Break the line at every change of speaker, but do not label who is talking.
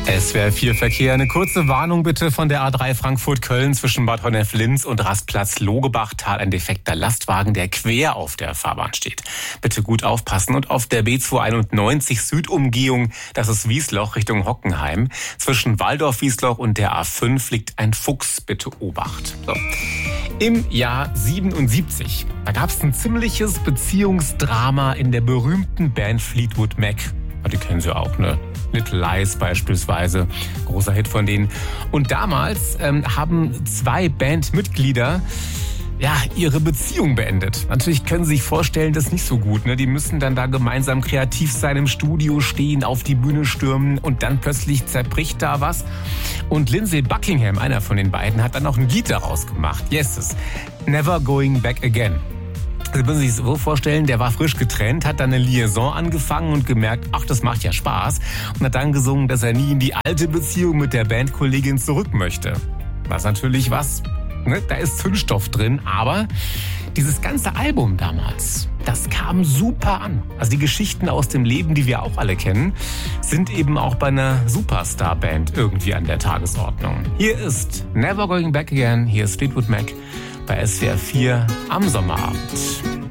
SWR 4 Verkehr. Eine kurze Warnung bitte von der A3 Frankfurt-Köln zwischen Bad Honnef-Linz und Rastplatz Logebachtal. Ein defekter Lastwagen, der quer auf der Fahrbahn steht. Bitte gut aufpassen. Und auf der B291 Südumgehung, das ist Wiesloch Richtung Hockenheim. Zwischen Waldorf-Wiesloch und der A5 liegt ein Fuchs. Bitte Obacht. So. Im Jahr 77, da gab es ein ziemliches Beziehungsdrama in der berühmten Band Fleetwood Mac. Die kennen Sie auch, ne? Little Lies beispielsweise, großer Hit von denen. Und damals haben zwei Bandmitglieder ihre Beziehung beendet. Natürlich können Sie sich vorstellen, das ist nicht so gut, ne? Die müssen dann da gemeinsam kreativ sein, im Studio stehen, auf die Bühne stürmen und dann plötzlich zerbricht da was. Und Lindsey Buckingham, einer von den beiden, hat dann noch ein Lied daraus gemacht. Yes, Never Going Back Again. Sie müssen sich so vorstellen, der war frisch getrennt, hat dann eine Liaison angefangen und gemerkt, ach, das macht ja Spaß. Und hat dann gesungen, dass er nie in die alte Beziehung mit der Bandkollegin zurück möchte. Was natürlich da ist Zündstoff drin, aber dieses ganze Album damals, das kam super an. Also die Geschichten aus dem Leben, die wir auch alle kennen, sind eben auch bei einer Superstar-Band irgendwie an der Tagesordnung. Hier ist Never Going Back Again, hier ist Fleetwood Mac bei SWR 4 am Sommerabend.